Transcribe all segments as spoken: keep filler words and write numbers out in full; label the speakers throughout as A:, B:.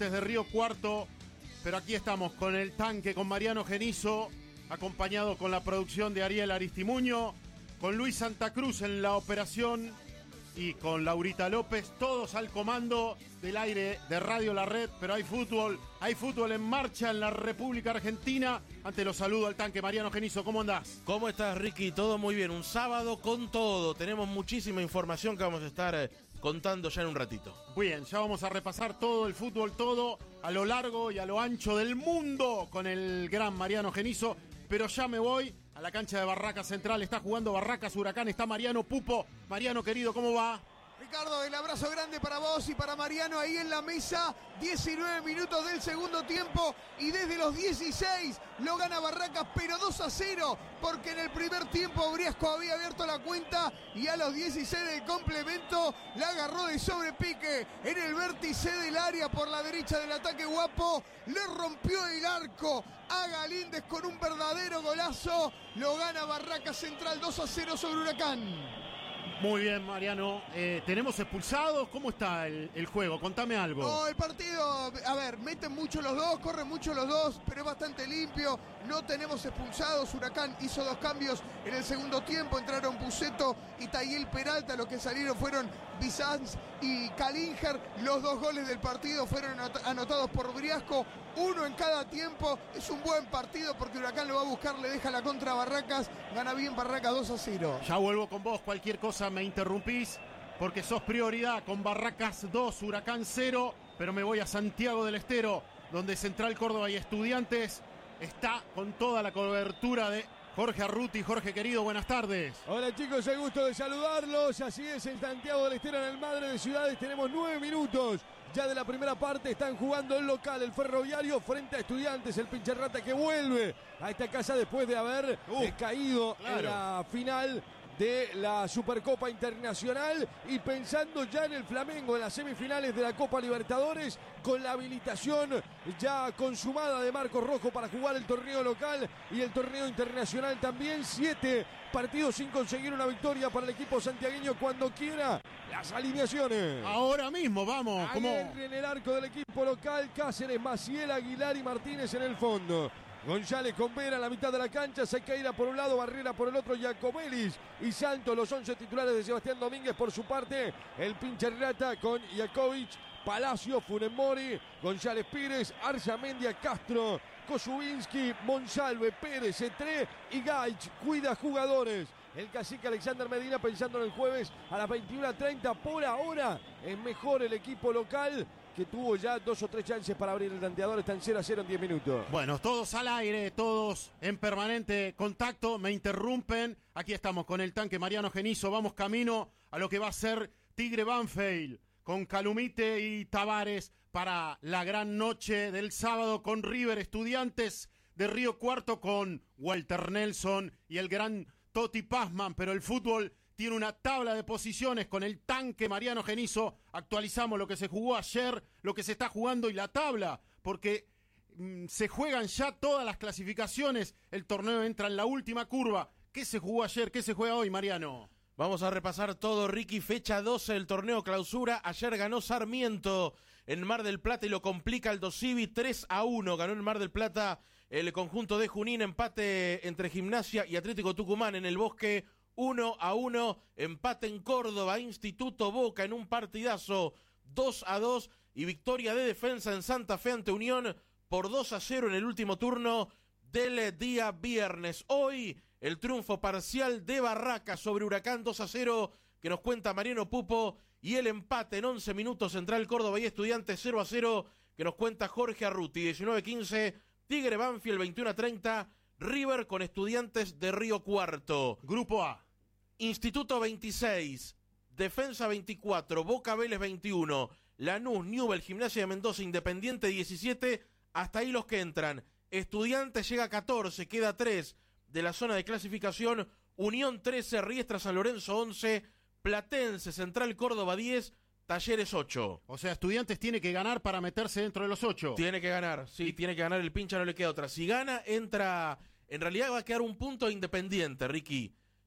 A: Estudiantes de Río Cuarto, pero aquí estamos con el tanque, con Mariano Genizo, acompañado con la producción de Ariel Aristimuño, con Luis Santa Cruz en la operación y con Laurita López, todos al comando del aire de Radio La Red. Pero hay fútbol, hay fútbol en marcha en la República Argentina. Antes los saludo al tanque. Mariano Genizo, ¿cómo andás?
B: ¿Cómo estás, Ricky? Todo muy bien, un sábado con todo. Tenemos muchísima información que vamos a estar eh, contando ya en un ratito.
A: Bien, ya vamos a repasar todo el fútbol, todo a lo largo y a lo ancho del mundo con el gran Mariano Genizo. Pero ya me voy a la cancha de Barracas Central. Está jugando Barracas Huracán. Está Mariano Pupo. Mariano, querido, ¿cómo va?
C: Ricardo, el abrazo grande para vos y para Mariano ahí en la mesa. diecinueve minutos del segundo tiempo y desde los dieciséis lo gana Barracas, pero dos a cero, porque en el primer tiempo Briasco había abierto la cuenta y a los dieciséis del complemento la agarró de sobrepique en el vértice del área por la derecha del ataque Guapo. Le rompió el arco a Galíndez con un verdadero golazo. Lo gana Barracas Central dos a cero sobre Huracán.
A: Muy bien, Mariano. Eh, ¿Tenemos expulsados? ¿Cómo está el, el juego? Contame algo.
C: No, el partido, a ver, meten mucho los dos, corren mucho los dos, pero es bastante limpio. No tenemos expulsados. Huracán hizo dos cambios en el segundo tiempo. Entraron Puceto y Tayel Peralta. Los que salieron fueron Bizanz y Kalinger. Los dos goles del partido fueron anotados por Briasco. Uno en cada tiempo. Es un buen partido porque Huracán lo va a buscar, le deja la contra a Barracas. Gana bien Barracas dos a cero.
A: Ya vuelvo con vos. Cualquier cosa me interrumpís porque sos prioridad con Barracas dos, Huracán cero. Pero me voy a Santiago del Estero, donde Central Córdoba y Estudiantes está con toda la cobertura de Jorge Arruti. Jorge, querido, buenas tardes.
D: Hola, chicos, el gusto de saludarlos. Así es, en Santiago del Estero, en el Madre de Ciudades, tenemos nueve minutos ya de la primera parte. Están jugando el local, el Ferroviario, frente a Estudiantes, el Pincharrata que vuelve a esta casa después de haber uh, eh, caído claro. en la final de la Supercopa Internacional y pensando ya en el Flamengo, en las semifinales de la Copa Libertadores, con la habilitación ya consumada de Marcos Rojo para jugar el torneo local y el torneo internacional también. Siete partidos sin conseguir una victoria para el equipo santiagueño. Cuando quiera, las alineaciones.
A: Ahora mismo, vamos.
D: Como en el arco del equipo local, Cáceres, Maciel, Aguilar y Martínez en el fondo. González con Vera en la mitad de la cancha, Sequeira por un lado, Barrera por el otro, Giacomelis y Santos, los once titulares de Sebastián Domínguez. Por su parte, el Pincharrata con Jakovic, Palacio, Funes Mori, González Pires, Arzamendia, Castro, Kosubinsky, Monsalve, Pérez, Etré y Gaich. Cuida jugadores. El cacique Alexander Medina pensando en el jueves a las veintiuna treinta. Por ahora es mejor el equipo local, que tuvo ya dos o tres chances para abrir el tanteador. Están cero a cero en diez minutos.
A: Bueno, todos al aire, todos en permanente contacto. Me interrumpen. Aquí estamos con el tanque Mariano Genizo. Vamos camino a lo que va a ser Tigre Banfield con Calumite y Tavares para la gran noche del sábado con River. Estudiantes de Río Cuarto con Walter Nelson y el gran Toti Pazman. Pero el fútbol tiene una tabla de posiciones con el tanque Mariano Genizo. Actualizamos lo que se jugó ayer, lo que se está jugando y la tabla, porque mmm, se juegan ya todas las clasificaciones. El torneo entra en la última curva. ¿Qué se jugó ayer? ¿Qué se juega hoy, Mariano?
B: Vamos a repasar todo, Ricky. Fecha doce del torneo clausura. Ayer ganó Sarmiento en Mar del Plata y lo complica el Dosivi tres a uno. Ganó en Mar del Plata el conjunto de Junín. Empate entre Gimnasia y Atlético Tucumán en el Bosque. uno a uno, empate en Córdoba, Instituto Boca en un partidazo, dos a dos, y victoria de Defensa en Santa Fe ante Unión por dos a cero en el último turno del día viernes. Hoy el triunfo parcial de Barracas sobre Huracán dos a cero, que nos cuenta Mariano Pupo, y el empate en once minutos Central Córdoba y Estudiantes cero a cero, que nos cuenta Jorge Arruti. diecinueve quince, Tigre Banfield veintiuno a treinta, River con Estudiantes de Río Cuarto.
A: Grupo A.
B: Instituto veintiséis, Defensa veinticuatro, Boca Vélez veintiuno, Lanús, Newell, Gimnasia de Mendoza, Independiente diecisiete, hasta ahí los que entran. Estudiantes llega a catorce, queda tres de la zona de clasificación. Unión trece, Riestra San Lorenzo once, Platense, Central Córdoba diez, Talleres ocho.
A: O sea, Estudiantes tiene que ganar para meterse dentro de los ocho.
B: Tiene que ganar, sí, y... tiene que ganar el Pincha, no le queda otra. Si gana, entra, en realidad va a quedar un punto Independiente, Ricky.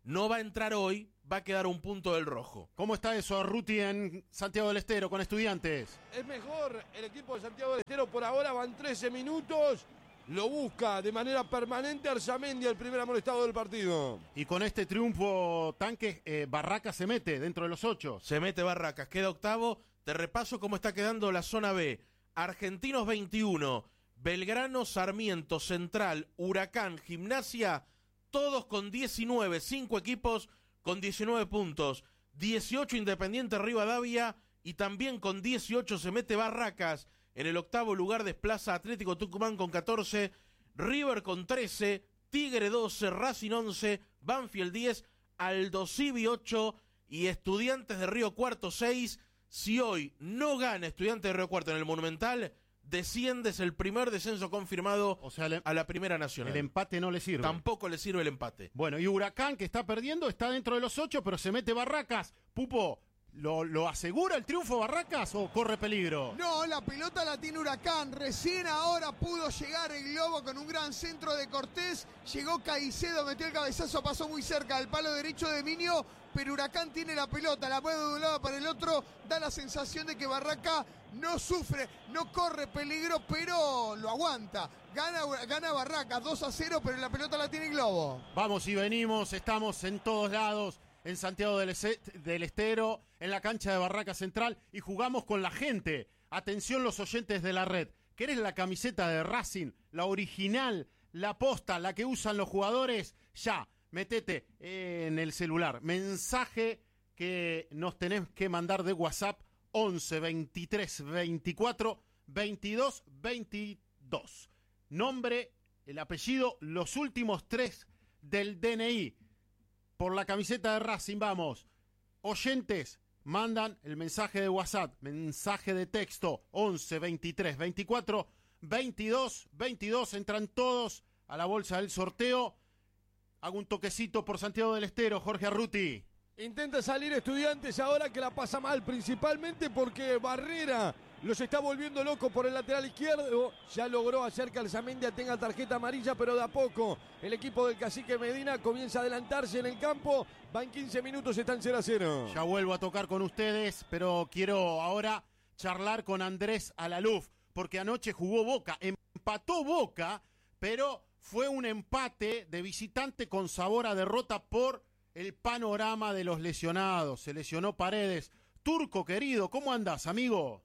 B: no va a entrar hoy, va a quedar un punto del rojo.
A: ¿Cómo está eso, Ruti, en Santiago del Estero con Estudiantes?
D: Es mejor el equipo de Santiago del Estero, por ahora van trece minutos. Lo busca de manera permanente Arzamendi, el primer amonestado del partido.
A: Y con este triunfo, Tanque, eh, Barracas se mete dentro de los ocho.
B: Se mete Barracas, queda octavo. Te repaso cómo está quedando la zona B. Argentinos veintiuno, Belgrano, Sarmiento, Central, Huracán, Gimnasia, todos con diecinueve, cinco equipos con diecinueve puntos. dieciocho Independiente Rivadavia y también con dieciocho se mete Barracas. En el octavo lugar desplaza Atlético Tucumán con catorce, River con trece, Tigre doce, Racing once, Banfield diez, Aldosivi ocho y Estudiantes de Río Cuarto seis. Si hoy no gana Estudiantes de Río Cuarto en el Monumental, desciendes el primer descenso confirmado, o sea, le, a la Primera Nacional.
A: El empate no le sirve.
B: Tampoco le sirve el empate.
A: Bueno, y Huracán, que está perdiendo, está dentro de los ocho, pero se mete Barracas. Pupo, ¿Lo, ¿Lo asegura el triunfo Barracas o corre peligro?
C: No, la pelota la tiene Huracán. Recién ahora pudo llegar el globo con un gran centro de Cortés. Llegó Caicedo, metió el cabezazo, pasó muy cerca del palo derecho de Minio. Pero Huracán tiene la pelota, la mueve de un lado para el otro. Da la sensación de que Barraca no sufre, no corre peligro, pero lo aguanta. Gana, gana Barracas dos a cero, pero la pelota la tiene el globo.
A: Vamos y venimos, estamos en todos lados. En Santiago del, del Estero, en la cancha de Barraca Central, y jugamos con la gente. Atención los oyentes de la red. ¿Querés la camiseta de Racing, la original, la posta, la que usan los jugadores? Ya, metete en el celular. Mensaje que nos tenés que mandar de WhatsApp, once, veintitrés, veinticuatro, veintidós, veintidós. Nombre, el apellido, los últimos tres del D N I. Por la camiseta de Racing, vamos. Oyentes, mandan el mensaje de WhatsApp, mensaje de texto, once, veintitrés, veinticuatro, veintidós, veintidós. Entran todos a la bolsa del sorteo. Hago un toquecito por Santiago del Estero, Jorge Arruti.
D: Intenta salir Estudiantes ahora, que la pasa mal, principalmente porque Barrera los está volviendo locos por el lateral izquierdo. Ya logró hacer que Arzamendi tenga tarjeta amarilla, pero de a poco el equipo del Cacique Medina comienza a adelantarse en el campo. Van quince minutos, están cero a cero.
A: Ya vuelvo a tocar con ustedes, pero quiero ahora charlar con Andrés Alaluf, porque anoche jugó Boca, empató Boca, pero fue un empate de visitante con sabor a derrota por el panorama de los lesionados. Se lesionó Paredes. Turco, querido, ¿cómo andás, amigo?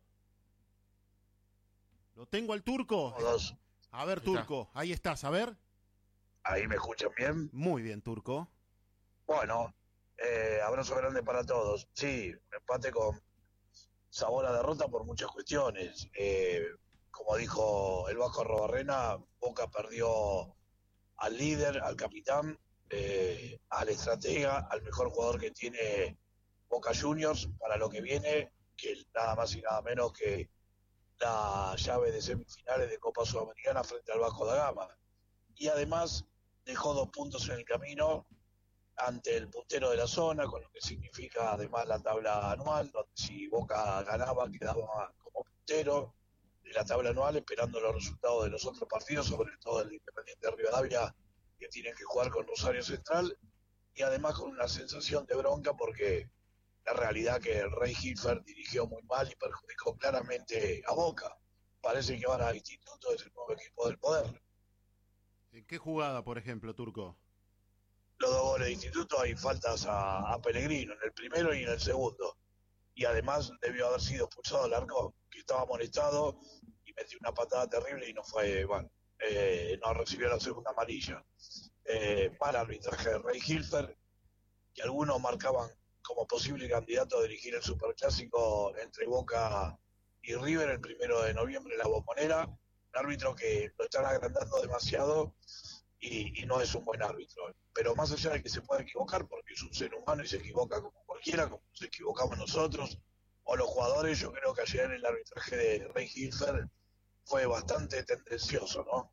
A: ¿Lo tengo al Turco?
E: Todos.
A: A ver, Turco, ahí estás, a ver.
E: ¿Ahí me escuchan bien?
A: Muy bien, Turco.
E: Bueno, eh, abrazo grande para todos. Sí, empate con sabor a derrota por muchas cuestiones. Eh, como dijo el Vasco Arrobarrena, Boca perdió al líder, al capitán, eh, al estratega, al mejor jugador que tiene Boca Juniors para lo que viene, que nada más y nada menos que la llave de semifinales de Copa Sudamericana frente al Vasco da Gama. Y además dejó dos puntos en el camino ante el puntero de la zona, con lo que significa además la tabla anual, donde si Boca ganaba quedaba como puntero de la tabla anual, esperando los resultados de los otros partidos, sobre todo el Independiente de Rivadavia, que tienen que jugar con Rosario Central, y además con una sensación de bronca porque la realidad que el Rey Hilfer dirigió muy mal y perjudicó claramente a Boca. Parece que ahora Instituto es el nuevo equipo del poder.
A: ¿En qué jugada, por ejemplo, Turco?
E: Los dos goles de Instituto hay faltas a, a Pellegrino, en el primero y en el segundo. Y además debió haber sido expulsado Larcón, que estaba molestado y metió una patada terrible y no fue, bueno, eh, no recibió la segunda amarilla. Eh, mal arbitraje de Rey Hilfer, que algunos marcaban como posible candidato a dirigir el Superclásico entre Boca y River el primero de noviembre en la Bombonera. Un árbitro que lo están agrandando demasiado y, y no es un buen árbitro. Pero más allá de que se pueda equivocar, porque es un ser humano y se equivoca como cualquiera, como nos equivocamos nosotros o los jugadores, yo creo que ayer el arbitraje de Rey Hilfer fue bastante tendencioso, ¿no?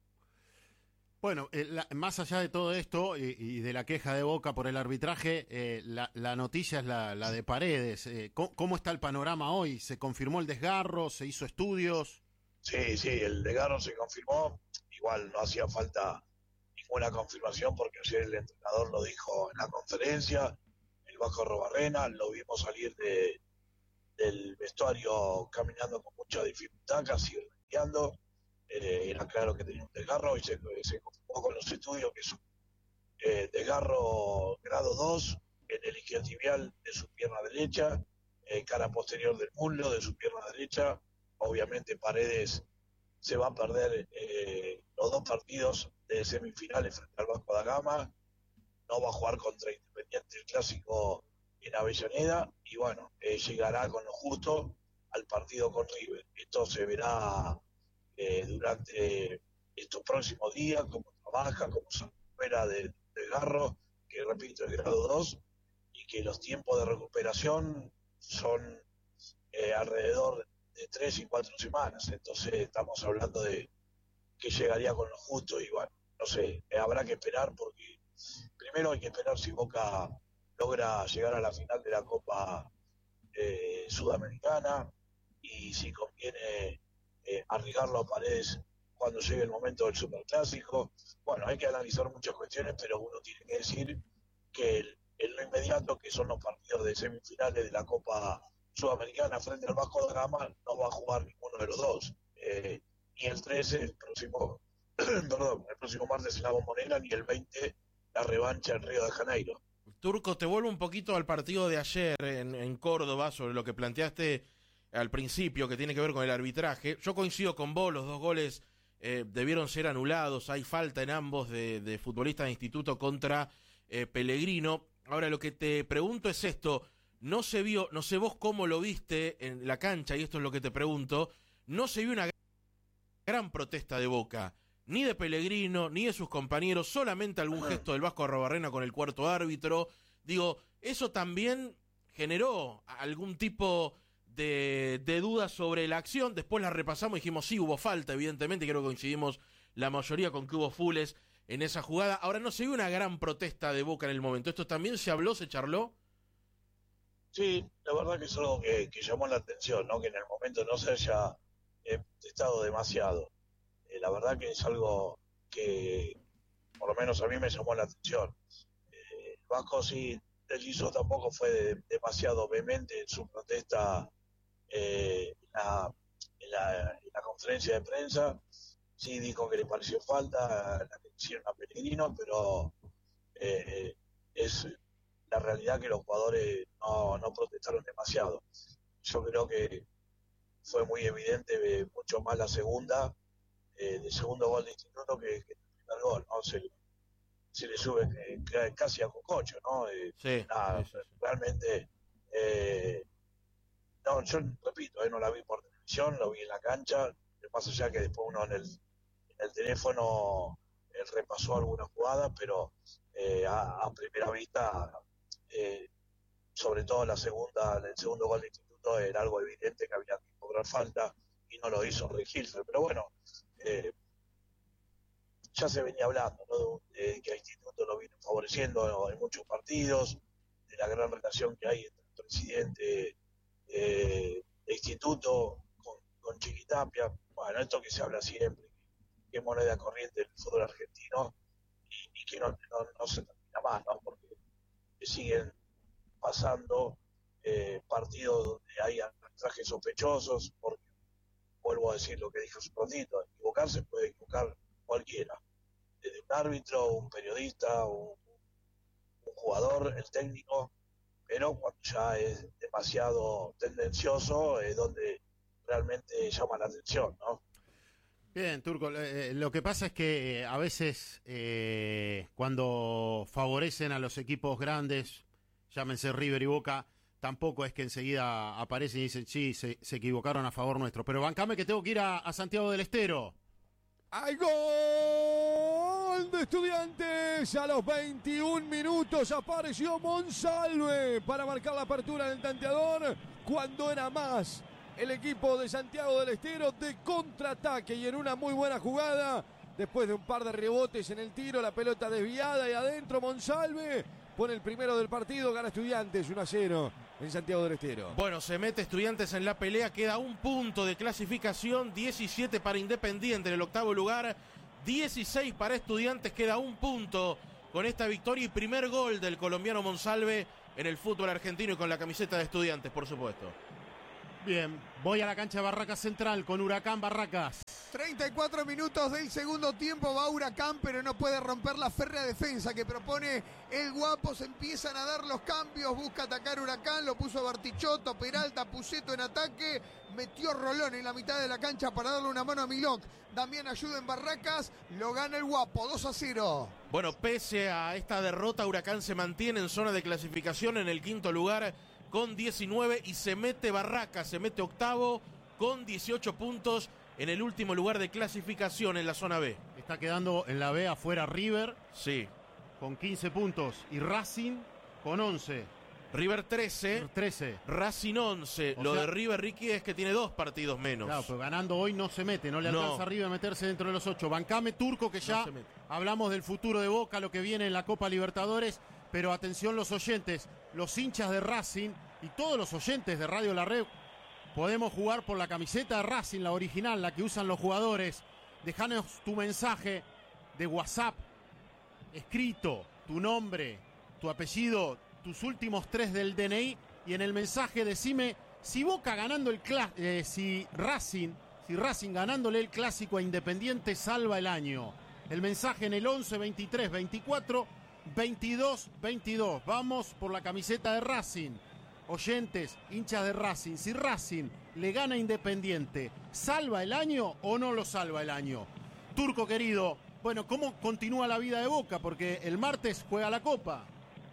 A: Bueno, eh, la, más allá de todo esto y, y de la queja de Boca por el arbitraje, eh, la, la noticia es la, la de Paredes. Eh, ¿cómo, ¿Cómo está el panorama hoy? ¿Se confirmó el desgarro? ¿Se hizo estudios?
E: Sí, sí, el desgarro se confirmó. Igual no hacía falta ninguna confirmación porque ayer el entrenador lo dijo en la conferencia, el Vasco Robarrena, lo vimos salir de, del vestuario caminando con mucha dificultad, casi renqueando, eh, era claro que tenía un desgarro y se, se confirmó con los estudios que es un eh, desgarro grado dos en el isquiotibial de su pierna derecha, eh, cara posterior del muslo de su pierna derecha. Obviamente Paredes se va a perder eh, los dos partidos de semifinales frente al Vasco da Gama, no va a jugar contra Independiente el clásico en Avellaneda y bueno, eh, llegará con lo justo al partido con River. Esto se verá eh, durante estos próximos días, cómo trabaja, cómo se recupera del desgarro, que repito es grado dos, y que los tiempos de recuperación son eh, alrededor de tres y cuatro semanas, entonces estamos hablando de que llegaría con lo justo y bueno, no sé, habrá que esperar porque primero hay que esperar si Boca logra llegar a la final de la Copa eh, Sudamericana y si conviene eh, arriesgarlo a Paredes cuando llegue el momento del Superclásico. Bueno, hay que analizar muchas cuestiones, pero uno tiene que decir que el, en lo inmediato, que son los partidos de semifinales de la Copa Sudamericana frente al Vasco da Gama, no va a jugar ninguno de los dos. Eh, ni el trece, el próximo, perdón, el próximo martes en la Bombonera, ni el veinte, la revancha en Río de Janeiro.
B: Turco, te vuelvo un poquito al partido de ayer en, en Córdoba, sobre lo que planteaste al principio, que tiene que ver con el arbitraje. Yo coincido con vos, los dos goles eh, debieron ser anulados, hay falta en ambos de, de futbolistas de instituto contra eh, Pellegrino. Ahora, lo que te pregunto es esto, no se vio, no sé vos cómo lo viste en la cancha, y esto es lo que te pregunto, no se vio una gran protesta de Boca, ni de Pellegrino, ni de sus compañeros, solamente algún gesto del Vasco Arrobarrena con el cuarto árbitro. Digo, eso también generó algún tipo de, de duda sobre la acción. Después la repasamos y dijimos, sí, hubo falta, evidentemente, creo que coincidimos la mayoría con que hubo fules en esa jugada. Ahora, no se vio una gran protesta de Boca en el momento. ¿Esto también se habló, se charló?
E: Sí, la verdad que es algo que, que llamó la atención, ¿no? Que en el momento no se haya eh, protestado demasiado. Eh, la verdad que es algo que por lo menos a mí me llamó la atención. Eh, el Vasco sí, el hizo tampoco fue de, demasiado vehemente en su protesta eh, en, la, en, la, en la conferencia de prensa. Sí dijo que le pareció falta la que hicieron a Pellegrino, pero eh, es la realidad que los jugadores no, no protestaron demasiado. Yo creo que fue muy evidente, eh, mucho más la segunda, eh, el segundo gol de Instituto que, que el primer gol, ¿no? Se, se le sube eh, casi a Cococho, ¿no? Eh,
B: Sí,
E: nada,
B: sí, sí, sí.
E: Realmente, eh, no, yo repito, eh, no la vi por televisión, lo vi en la cancha, más allá que después uno en el, en el teléfono eh, repasó algunas jugadas, pero eh, a, a primera vista, eh, sobre todo la segunda, el segundo gol de Instituto, era algo evidente que había que cobrar falta y no lo hizo Rick Hilfer, pero bueno, eh, ya se venía hablando, ¿no? De que a Instituto lo viene favoreciendo en muchos partidos, de la gran relación que hay entre el presidente eh, de Instituto con, con Chiquitapia. Bueno, esto que se habla siempre, que es moneda corriente del fútbol argentino y, y que no, no, no se termina más, ¿no? Porque siguen pasando eh, partidos donde hay arbitrajes sospechosos, porque vuelvo a decir lo que dije hace un ratito, equivocarse puede equivocar cualquiera, desde un árbitro, un periodista, un, un jugador, el técnico, pero cuando ya es demasiado tendencioso es donde realmente llama la atención, ¿no?
A: Bien, Turco, eh, lo que pasa es que eh, a veces eh, cuando favorecen a los equipos grandes, llámense River y Boca, tampoco es que enseguida aparecen y dicen, sí, se, se equivocaron a favor nuestro. Pero bancame que tengo que ir a, a Santiago del Estero.
D: ¡Hay gol de Estudiantes! A los veintiún minutos apareció Monsalve para marcar la apertura del tanteador cuando era más el equipo de Santiago del Estero de contraataque y en una muy buena jugada. Después de un par de rebotes en el tiro, la pelota desviada y adentro Monsalve pone el primero del partido, gana Estudiantes uno a cero en Santiago del Estero.
B: Bueno, se mete Estudiantes en la pelea, queda un punto de clasificación, diecisiete para Independiente en el octavo lugar, dieciséis para Estudiantes, queda un punto con esta victoria y primer gol del colombiano Monsalve en el fútbol argentino y con la camiseta de Estudiantes, por supuesto.
A: Bien, voy a la cancha de Barracas Central con Huracán Barracas.
C: treinta y cuatro minutos del segundo tiempo, va Huracán, pero no puede romper la férrea defensa que propone el Guapo. Se empiezan a dar los cambios, busca atacar Huracán, lo puso Bartichotto, Peralta, Puceto en ataque, metió Rolón en la mitad de la cancha para darle una mano a Milok. Damián ayuda en Barracas, lo gana el Guapo, dos a cero.
B: Bueno, pese a esta derrota, Huracán se mantiene en zona de clasificación en el quinto lugar con diecinueve y se mete Barracas, se mete octavo con dieciocho puntos en el último lugar de clasificación en la zona B.
A: Está quedando en la B afuera River.
B: Sí.
A: Con quince puntos y Racing con once.
B: River trece,
A: trece.
B: Racing once.
A: O
B: Lo
A: sea,
B: de River, Ricky, es que tiene dos partidos menos.
A: Claro, pero ganando hoy no se mete, no le
B: No.
A: alcanza a River a meterse dentro de los ocho. Bancame, Turco, que ya
B: No se mete.
A: hablamos del futuro de Boca, lo que viene en la Copa Libertadores, pero atención los oyentes, los hinchas de Racing y todos los oyentes de Radio La Red, podemos jugar por la camiseta de Racing, la original, la que usan los jugadores. Dejanos tu mensaje de WhatsApp, escrito, tu nombre, tu apellido, tus últimos tres del D N I, y en el mensaje decime si Boca ganando el cla- eh, si Racing, si Racing ganándole el clásico a Independiente salva el año. El mensaje en el once, veintitrés, veinticuatro, veintidós, veintidós. Vamos por la camiseta de Racing. Oyentes, hinchas de Racing, si Racing le gana a Independiente, ¿salva el año o no lo salva el año? Turco querido, bueno, ¿cómo continúa la vida de Boca? Porque el martes juega la Copa.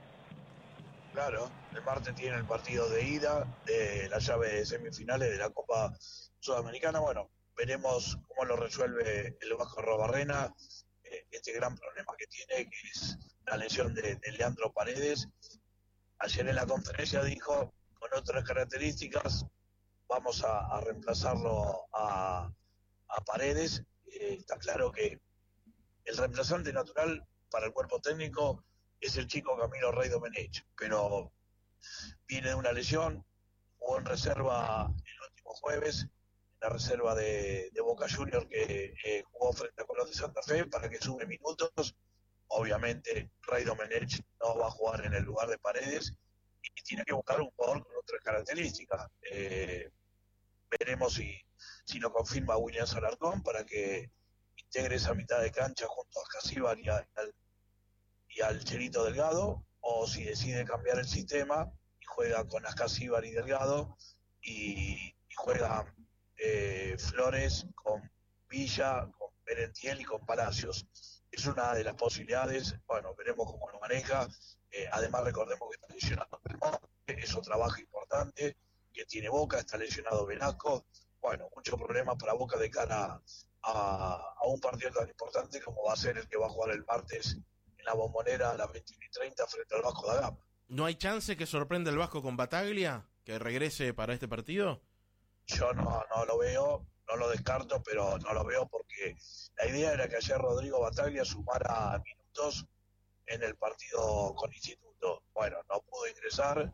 E: Claro, el martes tiene el partido de ida de la llave de semifinales de la Copa Sudamericana. Bueno, veremos cómo lo resuelve el Vasco Robarrena, eh, este gran problema que tiene, que es la lesión de, de Leandro Paredes. Ayer en la conferencia dijo, con otras características, vamos a, a reemplazarlo a, a Paredes. Eh, está claro que el reemplazante natural para el cuerpo técnico es el chico Camilo Rey Domenech, pero viene de una lesión, jugó en reserva el último jueves, en la reserva de, de Boca Juniors, que eh, jugó frente a Colón de Santa Fe para que sume minutos. Obviamente Rey Domenech no va a jugar en el lugar de Paredes y tiene que buscar un jugador con otras características. Eh, veremos si, si lo confirma William Alarcón para que integre esa mitad de cancha junto a Casíbar y, a, al, y al Cherito Delgado, o si decide cambiar el sistema y juega con Ascasíbar y Delgado y, y juega eh, Flores con Villa, con Merentiel y con Palacios. Es una de las posibilidades. Bueno, veremos cómo lo maneja. Eh, además, recordemos que está lesionado Belmonte, es otra baja importante que tiene Boca, está lesionado Velasco. Bueno, muchos problemas para Boca de cara a, a un partido tan importante como va a ser el que va a jugar el martes en la Bombonera a las veintiuno y treinta frente al Vasco da Gama.
B: ¿No hay chance que sorprenda el Vasco con Bataglia, que regrese para este partido?
E: Yo no, no lo veo, no lo descarto, pero no lo veo porque la idea era que ayer Rodrigo Bataglia sumara minutos en el partido con Instituto. Bueno, no pudo ingresar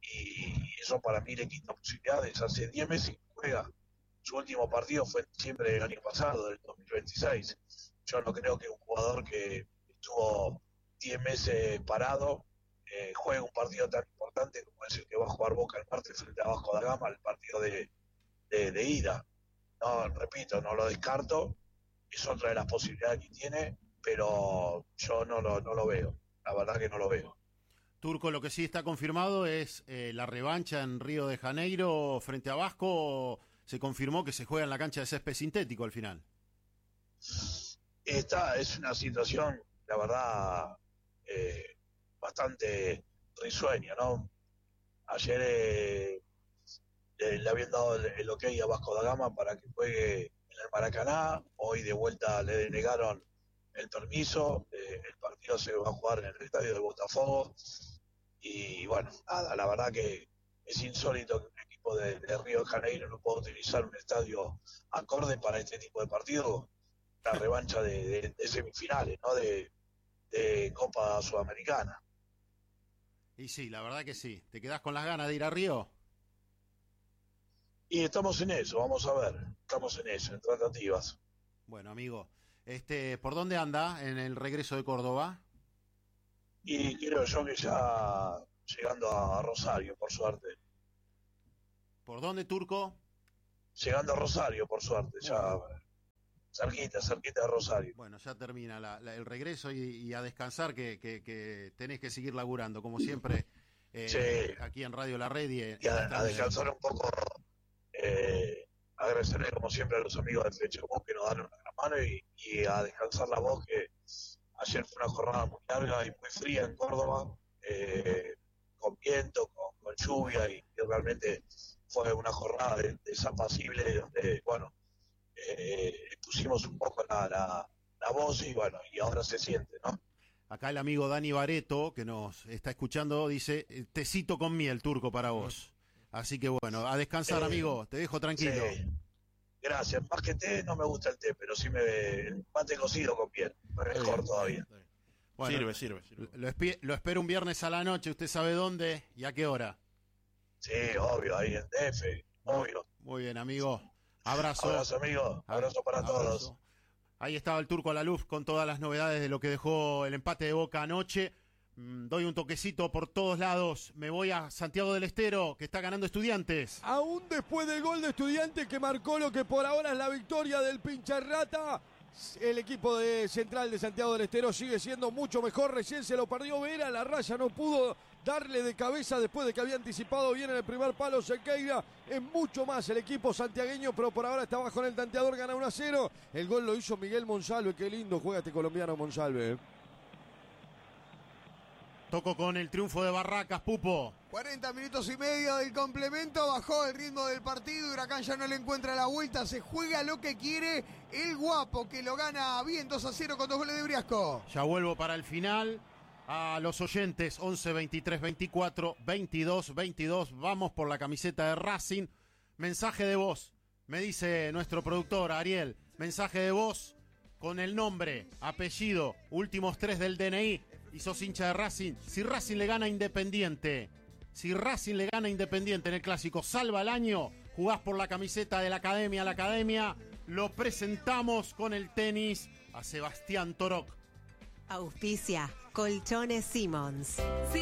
E: y eso para mí le quita posibilidades. Hace diez meses que juega. Su último partido fue en diciembre del año pasado, del dos mil veintiséis. Yo no creo que un jugador que estuvo diez meses parado eh, juegue un partido tan importante como es el que va a jugar Boca el martes frente a Vasco da Gama, el partido de, de, de ida. No, repito, no lo descarto, es otra de las posibilidades que tiene, pero yo no lo, no lo veo, la verdad que no lo veo.
A: Turco, lo que sí está confirmado es eh, la revancha en Río de Janeiro frente a Vasco. Se confirmó que se juega en la cancha de césped sintético al final.
E: Esta es una situación, la verdad, eh, bastante risueña, ¿no? Ayer eh, le, le habían dado el, el ok a Vasco da Gama para que juegue en el Maracaná. Hoy de vuelta le denegaron el permiso. Eh, el partido se va a jugar en el estadio de Botafogo. Y bueno, nada, la verdad que es insólito que un equipo de, de Río de Janeiro no pueda utilizar un estadio acorde para este tipo de partidos. La revancha de, de, de semifinales, ¿no? De, de Copa Sudamericana.
A: Y sí, la verdad que sí. ¿Te quedás con las ganas de ir a Río?
E: Y estamos en eso, vamos a ver. Estamos en eso, en tratativas.
A: Bueno, amigo, Este, ¿por dónde anda en el regreso de Córdoba?
E: Y creo yo que ya llegando a Rosario, por suerte.
A: ¿Por dónde, Turco?
E: Llegando a Rosario, por suerte, ya cerquita, cerquita de Rosario.
A: Bueno, ya termina la, la, el regreso y, y a descansar, que, que, que tenés que seguir laburando, como siempre, eh,
E: sí.
A: aquí en Radio La Red. Y,
E: y a, a descansar un poco, eh, agradecerle como siempre a los amigos de Flecha Común que nos dan una gran mano y, y a descansar la voz, que ayer fue una jornada muy larga y muy fría en Córdoba, eh, con viento, con, con lluvia, y, y realmente fue una jornada de, desapacible donde, bueno, eh, pusimos un poco la, la, la voz y bueno, y ahora se siente, ¿no?
A: Acá el amigo Dani Bareto, que nos está escuchando, dice, tecito con miel, Turco, para vos. Así que bueno, a descansar, eh, amigo, te dejo tranquilo.
E: Sí. Gracias, más que té, no me gusta el té, pero sí me mate cocido con miel, mejor bien, todavía.
B: Bien. Bueno, sirve, sirve, sirve.
A: Lo, espi- lo espero un viernes a la noche, ¿usted sabe dónde y a qué hora?
E: Sí, obvio, ahí en D F, obvio.
A: Muy bien, amigo. Abrazo.
E: Abrazo, amigo. Abrazo para Abrazo. todos.
A: Ahí estaba el Turco a la luz con todas las novedades de lo que dejó el empate de Boca anoche. Mm, doy un toquecito por todos lados. Me voy a Santiago del Estero, que está ganando Estudiantes.
D: Aún después del gol de Estudiantes que marcó lo que por ahora es la victoria del Pincharrata, el equipo de Central de Santiago del Estero sigue siendo mucho mejor. Recién se lo perdió Vera, la raya no pudo darle de cabeza después de que había anticipado bien en el primer palo Sequeira. Es mucho más el equipo santiagueño, pero por ahora está bajo en el tanteador, gana uno a cero. El gol lo hizo Miguel Monsalve, qué lindo juega este colombiano Monsalve.
A: Toco con el triunfo de Barracas, Pupo.
C: cuarenta minutos y medio del complemento, bajó el ritmo del partido, Huracán ya no le encuentra la vuelta, se juega lo que quiere el Guapo, que lo gana bien dos a cero con dos goles de Briasco.
A: Ya vuelvo para el final. A los oyentes, once, veintitrés, veinticuatro, veintidós, veintidós, vamos por la camiseta de Racing. Mensaje de voz, me dice nuestro productor Ariel, mensaje de voz con el nombre, apellido, últimos tres del D N I, y sos hincha de Racing. Si Racing le gana a Independiente, si Racing le gana a Independiente en el Clásico, salva el año, jugás por la camiseta de la Academia, la Academia, lo presentamos con el tenis a Sebastián Torok.
F: Auspicia Colchones Simmons.